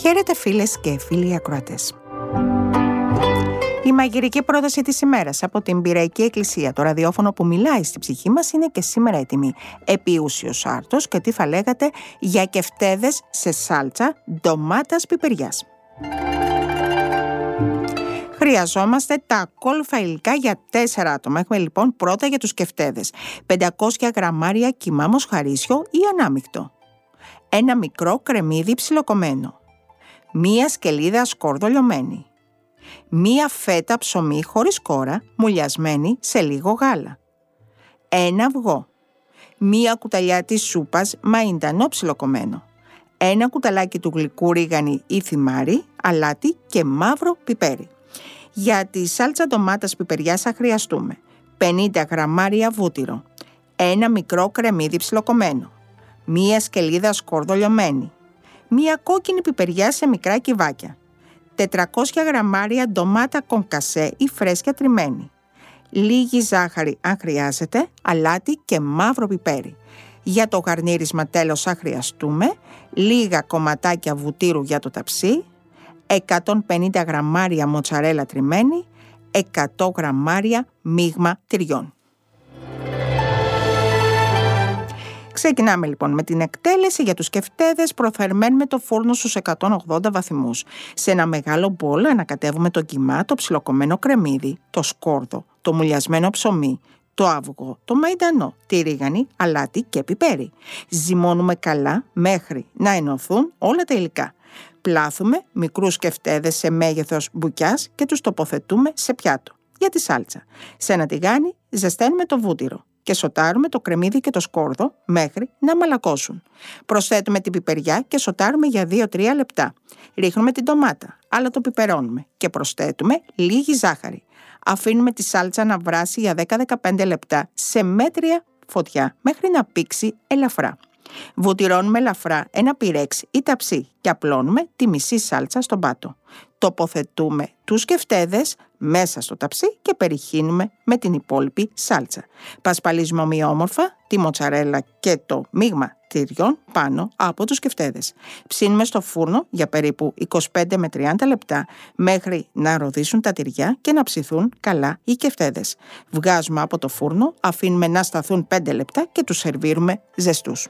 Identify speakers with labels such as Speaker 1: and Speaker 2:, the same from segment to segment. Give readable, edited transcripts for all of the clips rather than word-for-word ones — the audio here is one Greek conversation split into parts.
Speaker 1: Χαίρετε φίλες και φίλοι ακροατές. Η μαγειρική πρόταση της ημέρας από την Πειραϊκή Εκκλησία, το ραδιόφωνο που μιλάει στη ψυχή μας, είναι και σήμερα έτοιμη. Επίουσιος άρτος και τι θα λέγατε για κεφτέδες σε σάλτσα ντομάτας πιπεριάς. Χρειαζόμαστε τα ακόλουθα υλικά για 4 άτομα. Έχουμε λοιπόν πρώτα για τους κεφτέδες 500 γραμμάρια κιμά μοσχαρίσιο ή ανάμεικτο, ένα μικρό κρεμμύδι ψιλοκομμένο, μία σκελίδα σκόρδο λιωμένη, μία φέτα ψωμί χωρίς κόρα μουλιασμένη σε λίγο γάλα, ένα αυγό, μία κουταλιά της σούπας μαϊντανό ψιλοκομμένο, ένα κουταλάκι του γλυκού ρίγανη ή θυμάρι, αλάτι και μαύρο πιπέρι. Για τη σάλτσα ντομάτας πιπεριάς θα χρειαστούμε 50 γραμμάρια βούτυρο, ένα μικρό κρεμμύδι ψιλοκομμένο, μία σκελίδα σκόρδο λιωμένη, μία κόκκινη πιπεριά σε μικρά κυβάκια, 400 γραμμάρια ντομάτα κονκασέ ή φρέσκια τριμμένη, λίγη ζάχαρη αν χρειάζεται, αλάτι και μαύρο πιπέρι. Για το γαρνίρισμα τέλος θα χρειαστούμε λίγα κομματάκια βουτύρου για το ταψί, 150 γραμμάρια μοτσαρέλα τριμμένη, 100 γραμμάρια μείγμα τυριών. Ξεκινάμε λοιπόν με την εκτέλεση. Για τους κεφτέδες προθερμαίνουμε το φούρνο στους 180 βαθμούς. Σε ένα μεγάλο μπολ ανακατεύουμε το κιμά, το ψιλοκομμένο κρεμμύδι, το σκόρδο, το μουλιασμένο ψωμί, το αυγό, το μαϊντανό, τη ρίγανη, αλάτι και πιπέρι. Ζυμώνουμε καλά μέχρι να ενωθούν όλα τα υλικά. Πλάθουμε μικρούς κεφτέδες σε μέγεθος μπουκιάς και τους τοποθετούμε σε πιάτο. Για τη σάλτσα, σε ένα τηγάνι ζεσταίνουμε το βούτυρο και σοτάρουμε το κρεμμύδι και το σκόρδο μέχρι να μαλακώσουν. Προσθέτουμε την πιπεριά και σοτάρουμε για 2-3 λεπτά. Ρίχνουμε την ντομάτα, αλλά το πιπερώνουμε και προσθέτουμε λίγη ζάχαρη. Αφήνουμε τη σάλτσα να βράσει για 10-15 λεπτά σε μέτρια φωτιά μέχρι να πήξει ελαφρά. Βουτυρώνουμε ελαφρά ένα πυρέξ ή ταψί και απλώνουμε τη μισή σάλτσα στον πάτο. Τοποθετούμε τους κεφτέδες μέσα στο ταψί και περιχύνουμε με την υπόλοιπη σάλτσα. Πασπαλίζουμε ομοιόμορφα τη μοτσαρέλα και το μείγμα τυριών πάνω από τους κεφτέδες. Ψήνουμε στο φούρνο για περίπου 25 με 30 λεπτά μέχρι να ροδίσουν τα τυριά και να ψηθούν καλά οι κεφτέδες. Βγάζουμε από το φούρνο, αφήνουμε να σταθούν 5 λεπτά και τους σερβίρουμε ζεστούς.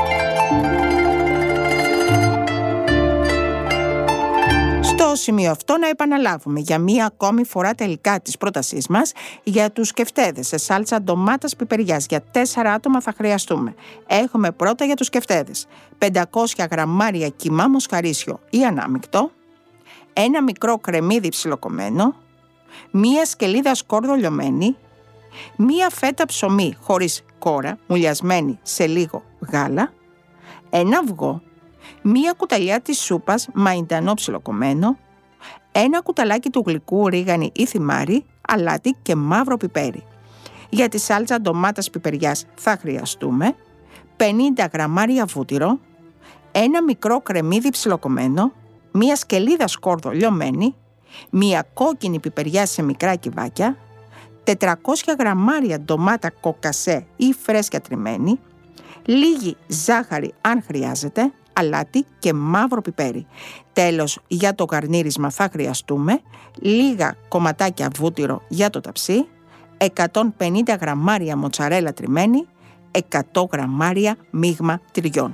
Speaker 1: Στο σημείο αυτό να επαναλάβουμε για μία ακόμη φορά τα υλικά της πρότασής μας. Για τους κεφτέδες σε σάλτσα ντομάτας πιπεριάς για 4 άτομα θα χρειαστούμε. Έχουμε πρώτα για τους κεφτέδες 500 γραμμάρια κιμά μοσχαρίσιο ή ανάμεικτο, ένα μικρό κρεμμύδι ψιλοκομμένο, μία σκελίδα σκόρδο λιωμένη, μία φέτα ψωμί χωρίς κόρα μουλιασμένη σε λίγο γάλα, ένα αυγό, μία κουταλιά της σούπας μαϊντανό ψιλοκομμένο, ένα κουταλάκι του γλυκού ρίγανη ή θυμάρι, αλάτι και μαύρο πιπέρι. Για τη σάλτσα ντομάτας πιπεριάς θα χρειαστούμε 50 γραμμάρια βούτυρο, ένα μικρό κρεμμύδι ψιλοκομμένο, μία σκελίδα σκόρδο λιωμένη, μία κόκκινη πιπεριά σε μικρά κυβάκια, 400 γραμμάρια ντομάτα κοκασέ ή φρέσκια τριμμένη, λίγη ζάχαρη αν χρειάζεται, αλάτι και μαύρο πιπέρι. Τέλος, για το γαρνίρισμα θα χρειαστούμε λίγα κομματάκια βούτυρο για το ταψί, 150 γραμμάρια μοτσαρέλα τριμμένη, 100 γραμμάρια μείγμα τυριών.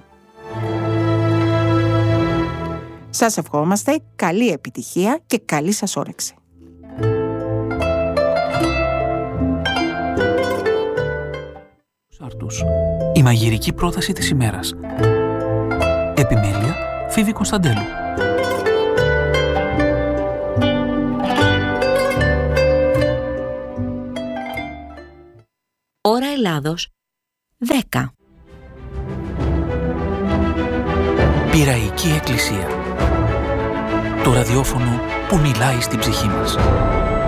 Speaker 1: Σας ευχόμαστε καλή επιτυχία και καλή σας όρεξη.
Speaker 2: Η μαγειρική πρόταση της ημέρας. Επιμέλεια Φίβη Κωνσταντέλου.
Speaker 3: Ώρα Ελλάδος 10.
Speaker 2: Πειραϊκή Εκκλησία. Το ραδιόφωνο που μιλάει στην ψυχή μας.